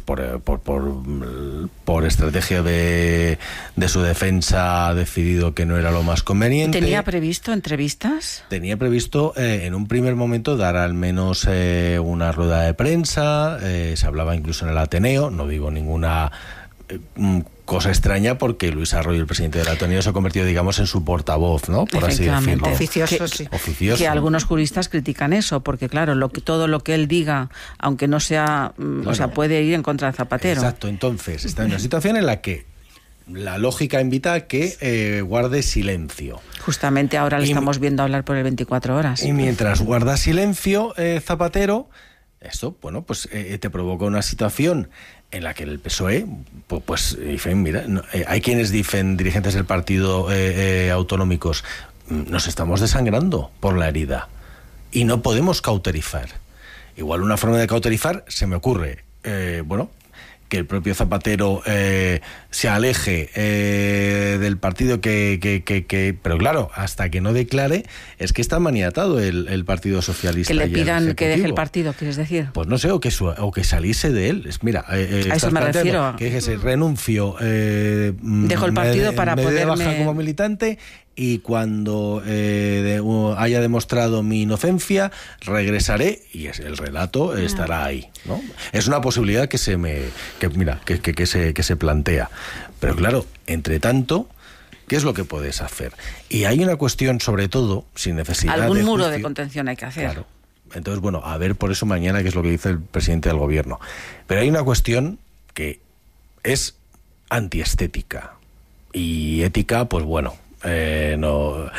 por estrategia de su defensa ha decidido que no era lo más conveniente. ¿Tenía previsto entrevistas? Tenía previsto en un primer momento dar al menos una rueda de prensa, se hablaba incluso en el Ateneo, no digo ninguna cosa extraña porque Luis Arroyo, el presidente del Ateneo, se ha convertido, digamos, en su portavoz, ¿no? Por así decirlo. Oficioso, sí. Oficioso. Que algunos juristas critican eso, porque claro, todo lo que él diga, aunque no sea, o sea, puede ir en contra de Zapatero. Exacto, entonces está en una situación en la que la lógica invita a que guarde silencio. Justamente ahora le estamos viendo hablar por el 24 horas. Y mientras guarda silencio Zapatero, esto, bueno, pues te provoca una situación en la que el PSOE, pues dicen, mira, hay quienes dicen, dirigentes del partido autonómicos, nos estamos desangrando por la herida y no podemos cauterizar. Igual una forma de cauterizar se me ocurre, bueno, que el propio Zapatero se aleje del partido pero claro, hasta que no declare, es que está maniatado el Partido Socialista. Que le pidan que deje el partido, ¿quieres decir? Pues no sé, o que saliese de él. Mira, a eso me refiero. Que dijese, renuncio, dejo el partido para me poderme... baja como militante, y cuando haya demostrado mi inocencia regresaré y el relato estará ahí, ¿no? Es una posibilidad que se plantea, pero claro, entre tanto, ¿qué es lo que puedes hacer? Y hay una cuestión, sobre todo, sin necesidad de algún muro juicio, de contención hay que hacer. Claro. Entonces, bueno, a ver por eso mañana qué es lo que dice el presidente del Gobierno. Pero hay una cuestión que es antiestética. y ética, pues bueno, no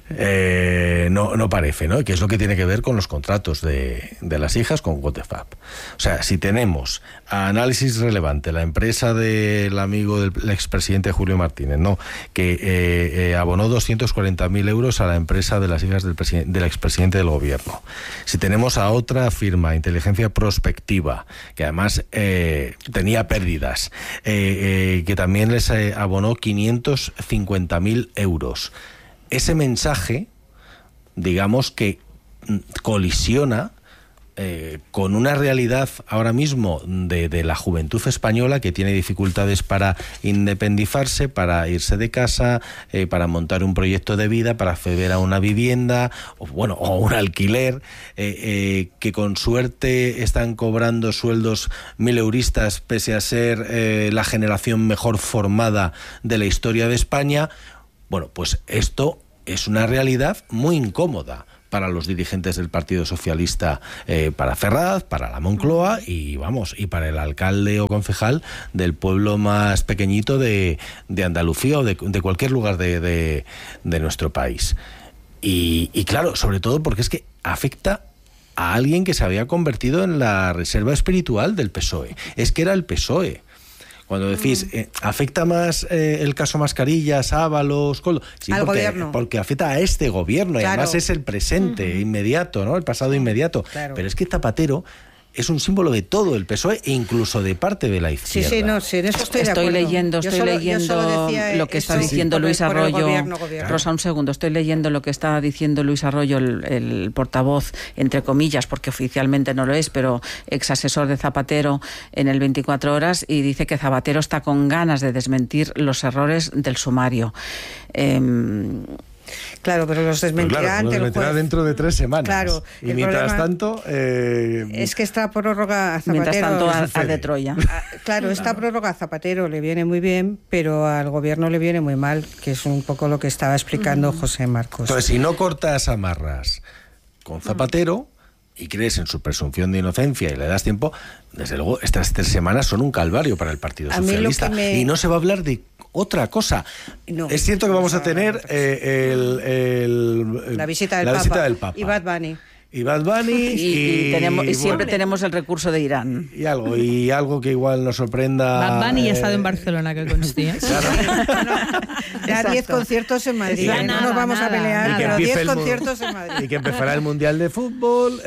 parece, ¿no? Que es lo que tiene que ver con los contratos de las hijas con WTF. O sea, si tenemos análisis relevante, la empresa del amigo del expresidente Julio Martínez, ¿no? Que abonó 240.000 euros a la empresa de las hijas del expresidente del gobierno. Si tenemos a otra firma, Inteligencia Prospectiva, que además tenía pérdidas, que también les abonó 550.000 euros. Ese mensaje, digamos que colisiona con una realidad ahora mismo de la juventud española, que tiene dificultades para independizarse, para irse de casa, para montar un proyecto de vida, para acceder a una vivienda o un alquiler, que con suerte están cobrando sueldos 1.000euristas pese a ser la generación mejor formada de la historia de España. Bueno, pues esto es una realidad muy incómoda para los dirigentes del Partido Socialista, para Ferraz, para la Moncloa y para el alcalde o concejal del pueblo más pequeñito de Andalucía o de cualquier lugar de nuestro país. Y claro, sobre todo porque es que afecta a alguien que se había convertido en la reserva espiritual del PSOE. Es que era el PSOE. Cuando decís, ¿afecta más el caso Mascarillas, Ábalos, Koldo? Sí, porque afecta a este gobierno, y además es el presente inmediato, ¿no? El pasado inmediato. Claro. Pero es que Zapatero es un símbolo de todo el PSOE e incluso de parte de la izquierda. En eso estoy de acuerdo. Estoy leyendo lo que está diciendo Luis Arroyo. Rosa, un segundo. Estoy leyendo lo que está diciendo Luis Arroyo, el portavoz, entre comillas, porque oficialmente no lo es, pero ex asesor de Zapatero en el 24 Horas, y dice que Zapatero está con ganas de desmentir los errores del sumario. Claro, pero los desmentirá ante el juez dentro de 3 semanas. Claro, y mientras tanto... es que esta prórroga a Zapatero... Mientras tanto a de Troya. Claro, esta prórroga a Zapatero le viene muy bien, pero al gobierno le viene muy mal, que es un poco lo que estaba explicando José Marcos. Entonces, si no cortas amarras con Zapatero y crees en su presunción de inocencia y le das tiempo, desde luego estas 3 semanas son un calvario para el Partido Socialista. Y no se va a hablar de otra cosa. No, es cierto que vamos a tener la visita del Papa y Bad Bunny. Y siempre tenemos el recurso de Irán. Y algo que igual nos sorprenda. Bad Bunny ya ha estado en Barcelona, que conste. Ya 10 conciertos en Madrid. No nos vamos a pelear, pero 10 conciertos en Madrid. Y que empezará el Mundial de Fútbol.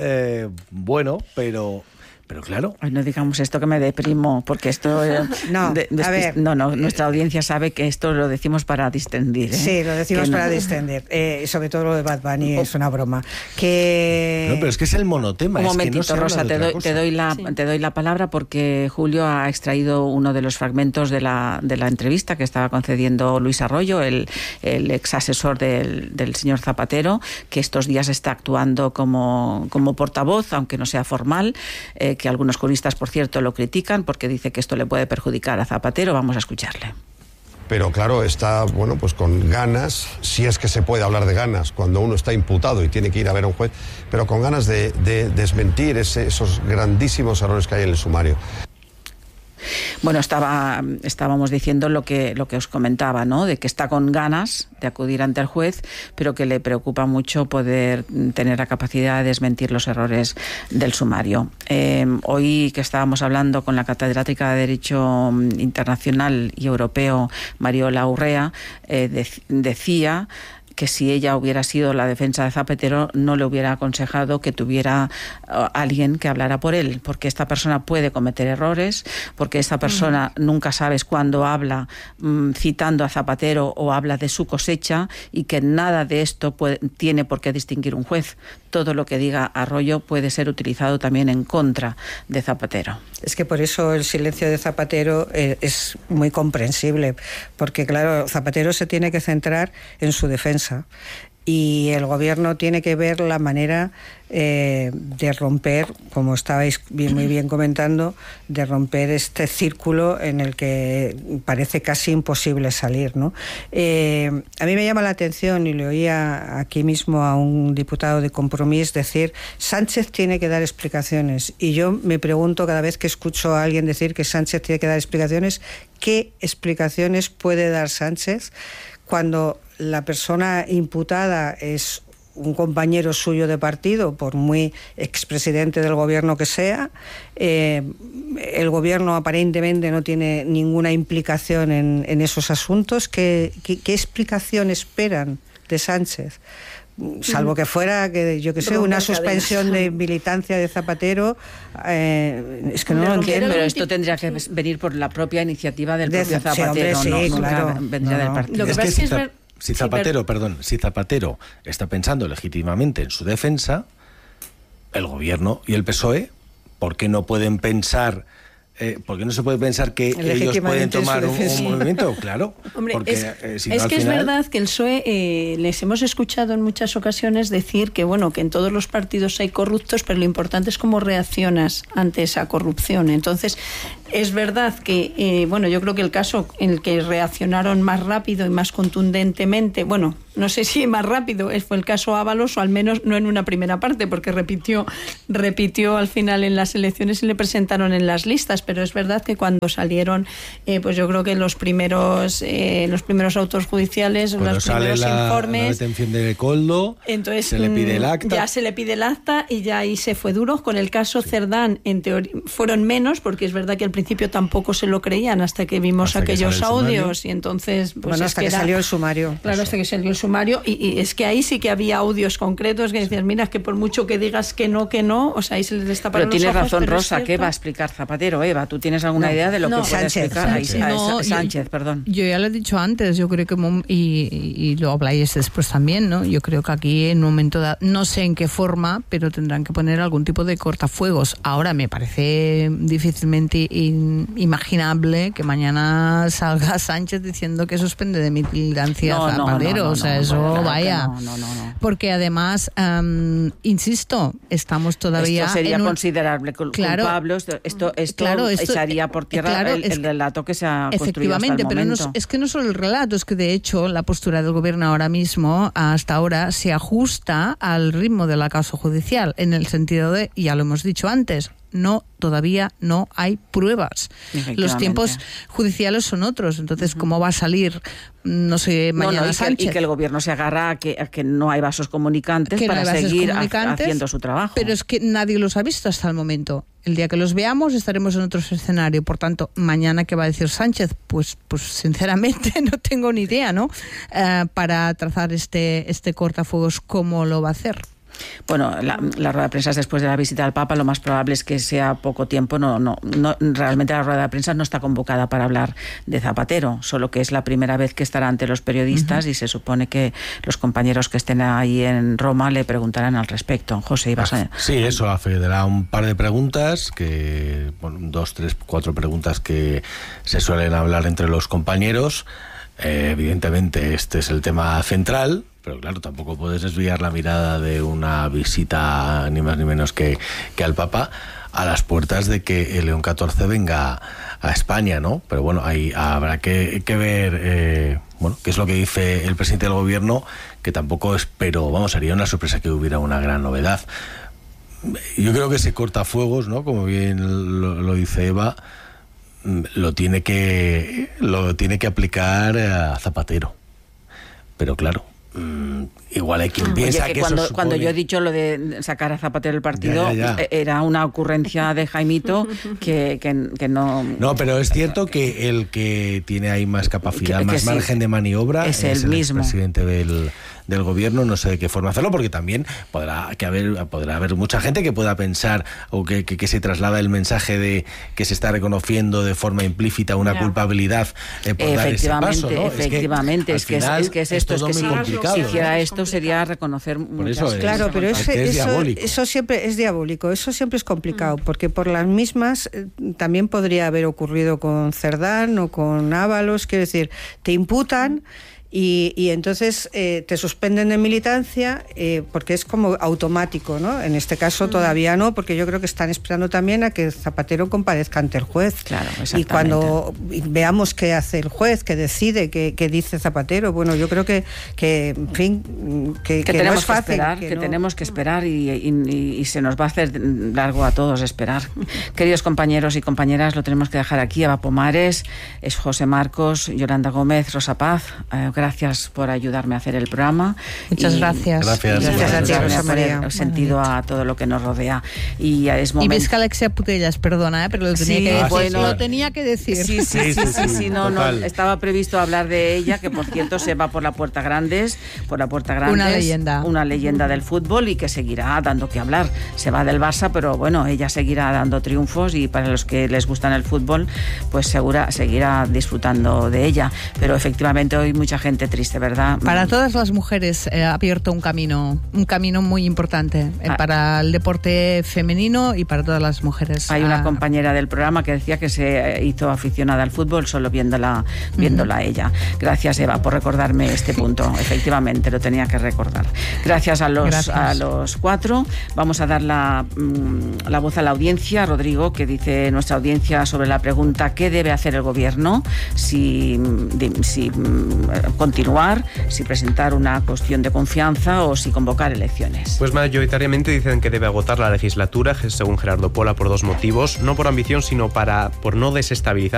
Pero claro. Ay, no digamos esto, que me deprimo, porque esto... nuestra audiencia sabe que esto lo decimos para distender. Sí, lo decimos para distender. Sobre todo lo de Bad Bunny es una broma. No, pero es que es el monotema. Un momentito, Rosa, te doy la palabra, porque Julio ha extraído uno de los fragmentos de la entrevista que estaba concediendo Luis Arroyo, el ex asesor del señor Zapatero, que estos días está actuando como portavoz, aunque no sea formal, que algunos juristas, por cierto, lo critican porque dice que esto le puede perjudicar a Zapatero. Vamos a escucharle. Pero claro, está pues con ganas, si es que se puede hablar de ganas, cuando uno está imputado y tiene que ir a ver a un juez, pero con ganas de desmentir esos grandísimos errores que hay en el sumario. Bueno, estábamos diciendo lo que os comentaba, ¿no? De que está con ganas de acudir ante el juez, pero que le preocupa mucho poder tener la capacidad de desmentir los errores del sumario. Hoy que estábamos hablando con la catedrática de Derecho Internacional y Europeo, Mariola Urrea, decía que si ella hubiera sido la defensa de Zapatero, no le hubiera aconsejado que tuviera alguien que hablara por él, porque esta persona puede cometer errores, porque esta persona nunca sabes cuándo habla citando a Zapatero o habla de su cosecha, y que nada de esto tiene por qué distinguir un juez. Todo lo que diga Arroyo puede ser utilizado también en contra de Zapatero. Es que por eso el silencio de Zapatero es muy comprensible, porque claro, Zapatero se tiene que centrar en su defensa. Y el gobierno tiene que ver la manera de romper, como estabais muy bien comentando, de romper este círculo en el que parece casi imposible salir, ¿no? A mí me llama la atención, y le oía aquí mismo a un diputado de Compromís decir: Sánchez tiene que dar explicaciones. Y yo me pregunto cada vez que escucho a alguien decir que Sánchez tiene que dar explicaciones, ¿qué explicaciones puede dar Sánchez cuando la persona imputada es un compañero suyo de partido, por muy expresidente del gobierno que sea? El gobierno aparentemente no tiene ninguna implicación en esos asuntos. ¿Qué explicación esperan de Sánchez? Salvo que fuera, yo que sé, una suspensión de militancia de Zapatero, es que no lo entiendo. Pero esto tendría que venir por la propia iniciativa del propio Zapatero, sí, hombre, sí, claro. Vendría del partido. Lo que pasa es que si Zapatero está pensando legítimamente en su defensa, el gobierno y el PSOE, ¿por qué no pueden pensar? ¿Por qué no se puede pensar que ellos pueden tomar un movimiento? Claro. Hombre, porque, es que es verdad que el PSOE les hemos escuchado en muchas ocasiones decir que que en todos los partidos hay corruptos, pero lo importante es cómo reaccionas ante esa corrupción. Entonces, es verdad que, yo creo que el caso en el que reaccionaron más rápido y más contundentemente, no sé si más rápido, fue el caso Ábalos, o al menos no en una primera parte, porque repitió al final en las elecciones y le presentaron en las listas, pero es verdad que cuando salieron, pues yo creo que los primeros autos judiciales, cuando los primeros informes, la detención de Coldo, entonces se le pide el acta. Ya se le pide el acta y ya ahí se fue duro. Con el caso Cerdán, en teoría, fueron menos, porque es verdad que al principio tampoco se lo creían hasta que vimos aquellos audios, y entonces hasta que salió el sumario. Claro, hasta que salió el sumario, y es que ahí sí que había audios concretos que decían: mira, que por mucho que digas que no, o sea, ahí se les destaparon los ojos. Pero tienes razón, Rosa, ¿qué va a explicar Zapatero? Eva, ¿tú tienes alguna idea de lo que puede explicar? Sánchez, perdón. Yo ya lo he dicho antes, yo creo que, y lo habláis después también, ¿no? Yo creo que aquí en un momento dado, no sé en qué forma, pero tendrán que poner algún tipo de cortafuegos. Ahora me parece difícilmente imaginable que mañana salga Sánchez diciendo que suspende de militancia a Zapatero. O sea, eso vaya. No. Porque además, insisto, estamos todavía. Esto sería considerable culpable. Esto echaría por tierra el relato que se ha construido hasta el momento. Pero es que no solo el relato, es que de hecho la postura del gobierno ahora mismo, hasta ahora, se ajusta al ritmo de la causa judicial, en el sentido de, ya lo hemos dicho antes, todavía no hay pruebas. Los tiempos judiciales son otros. Entonces, ¿cómo va a salir, mañana Sánchez? Y que el gobierno se agarra a que no hay vasos comunicantes para seguir haciendo su trabajo. Pero es que nadie los ha visto hasta el momento. El día que los veamos estaremos en otro escenario. Por tanto, mañana, ¿qué va a decir Sánchez? Pues sinceramente no tengo ni idea, ¿no? Para trazar este cortafuegos, ¿cómo lo va a hacer? Bueno, la rueda de prensa después de la visita al Papa, lo más probable es que sea poco tiempo. Realmente la rueda de prensa no está convocada para hablar de Zapatero, solo que es la primera vez que estará ante los periodistas y se supone que los compañeros que estén ahí en Roma le preguntarán al respecto. José, ibas a... Sí, eso, dará un par de preguntas, 2, 3, 4 preguntas que se suelen hablar entre los compañeros. Evidentemente este es el tema central, pero claro, tampoco puedes desviar la mirada de una visita ni más ni menos que al Papa, a las puertas de que el León XIV venga a España, ¿no? Pero bueno, ahí habrá que ver qué es lo que dice el presidente del gobierno, que tampoco espero, sería una sorpresa que hubiera una gran novedad. Yo creo que ese cortafuegos, ¿no? Como bien lo dice Eva, lo tiene que aplicar a Zapatero. Pero claro, igual hay quien piensa que cuando yo he dicho lo de sacar a Zapatero del partido, ya. Era una ocurrencia de Jaimito que no... No, pero es cierto que el que tiene ahí más capacidad, más margen de maniobra es el mismo presidente del gobierno. No sé de qué forma hacerlo, porque también podrá haber mucha gente que pueda pensar o que se traslada el mensaje de que se está reconociendo de forma implícita una culpabilidad por dar ese paso, ¿no? Efectivamente, es que si hiciera esto sería reconocer muchas cosas. Claro, pero eso siempre es diabólico, eso siempre es complicado, porque por las mismas también podría haber ocurrido con Cerdán o con Ábalos, quiero decir, te imputan y entonces te suspenden de militancia porque es como automático, ¿no? En este caso todavía no, porque yo creo que están esperando también a que Zapatero comparezca ante el juez. Claro, y cuando veamos qué hace el juez, qué decide, qué dice Zapatero, bueno, yo creo que en fin, que tenemos no es fácil, que esperar, que tenemos que esperar y se nos va a hacer largo a todos esperar. Queridos compañeros y compañeras, lo tenemos que dejar aquí. Eva Pomares, es José Marcos, Yolanda Gómez, Rosa Paz, gracias por ayudarme a hacer el programa. Muchas gracias. Gracias a ti, Rosa María. Poner sentido a todo lo que nos rodea. Y es momento... Y ves que Alexia Putellas, perdona, pero lo tenía que decir. Bueno, lo tenía que decir. Sí, no, estaba previsto hablar de ella, que por cierto se va por la Puerta Grandes, una leyenda del fútbol y que seguirá dando que hablar. Se va del Barça, pero bueno, ella seguirá dando triunfos y para los que les gustan el fútbol, pues seguirá disfrutando de ella. Pero efectivamente hoy mucha gente triste, ¿verdad? Para todas las mujeres ha abierto un camino muy importante para el deporte femenino y para todas las mujeres. Hay una compañera del programa que decía que se hizo aficionada al fútbol solo viéndola a ella. Gracias, Eva, por recordarme este punto. Efectivamente, lo tenía que recordar. Gracias a los cuatro. Vamos a dar la voz a la audiencia. Rodrigo, que dice nuestra audiencia sobre la pregunta ¿qué debe hacer el gobierno? Si continuar, si presentar una cuestión de confianza o si convocar elecciones. Pues mayoritariamente dicen que debe agotar la legislatura, según Gerardo Pola, por dos motivos. No por ambición, sino por no desestabilizar